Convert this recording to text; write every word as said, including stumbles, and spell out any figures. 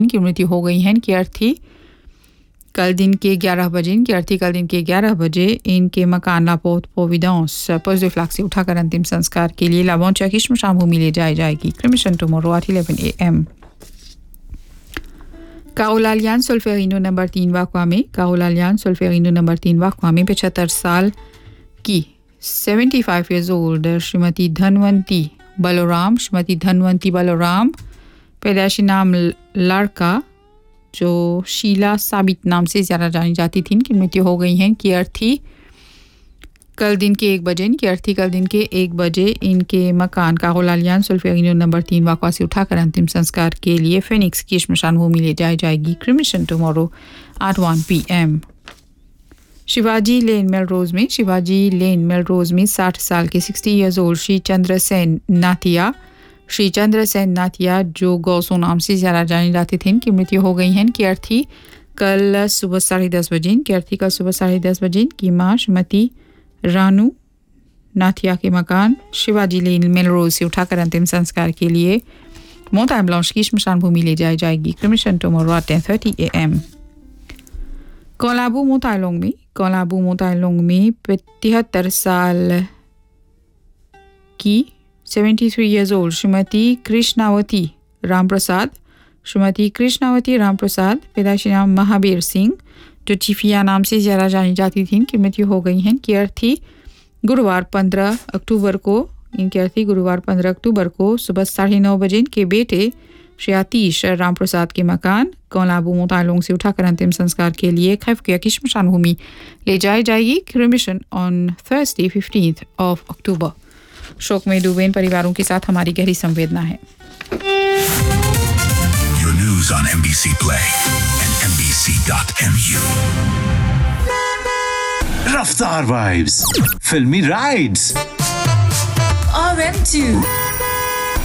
इनकी मृत्यु हो गई है। इनकी अर्थी कल दिन के ग्यारह बजे इनकी अर्थी कल दिन के ग्यारह बजे इनके मकान लापोत प्रोविडेंस पोस्ट फ्लैग से उठाकर अंतिम संस्कार के लिए लाबोंचा की श्मशान भूमि ले जाई जाएगी। Cremation tomorrow at eleven a m काओलालियान Solferino number तीन वाकवा में काओलालियान सोल्फेरिनो नंबर तीन वाकवा में पचहत्तर साल की पचहत्तर years old श्रीमती धनवंती बलराम श्रीमती धनवंती बलराम पैदाइशी नाम लड़का जो शीला साबित नाम से ज़्यादा जानी जाती थी, इनकी मृत्यु हो गई है। इनकी अर्थी कल दिन के एक बजे इनकी अर्थी कल दिन के एक बजे इनके मकान काओलालियान सोल्फेरिनो नंबर तीन वाकवा से उठाकर अंतिम संस्कार के लिए फेनिक्स की श्मशान भूमि ले जाई जाएगी। Cremation tomorrow at one p m Shivaji lane Melrose में शिवाजी लेन मेलरोज में साठ साल के sixty years old Shri Chandrasen Nathiya Shri Chandrasen Nathiya जो गौसो नाम से ज़्यादा जाने जाते थे, इनकी मृत्यु हो गई है। इनकी अर्थी कल सुबह साढ़े दस बजे इनकी अर्थी कल सुबह साढ़े दस बजे इनकी माँ श्रीमती रानू नाथिया के मकान शिवाजी लेन मेलरोज से उठाकर अंतिम संस्कार के लिए मोंटाइन ब्लांच की श्मशान भूमि ले जाई जाएगी। Cremation tomorrow at ten thirty a m कोलाबू मोतालोंग में कोलाबू मोतालोंग में तिहत्तर साल की seventy-three years old Shrimati Krishnavati Ramprasad Shrimati Krishnavati Ramprasad पैदाइशी नाम महावीर सिंह जो चिफिया नाम से ज़्यादा जानी जाती थी, इनकी मृत्यु हो गई है। इनकी अर्थी गुरुवार पंद्रह अक्टूबर को इनकी अर्थी गुरुवार पंद्रह अक्टूबर को सुबह साढ़े नौ बजे इनके बेटे श्री आतिश रामप्रसाद के मकान कोलाबू मोतालोंग से उठाकर अंतिम संस्कार के लिए खैफकिया की श्मशान भूमि ले जाई जाएगी। Cremation on Thursday fifteenth of October। शोक में डूबे इन परिवारों के साथ हमारी गहरी संवेदना है। Your news on M B C Play and M B C dot M U। Raftaar Vibes, Filmy Rides, R M two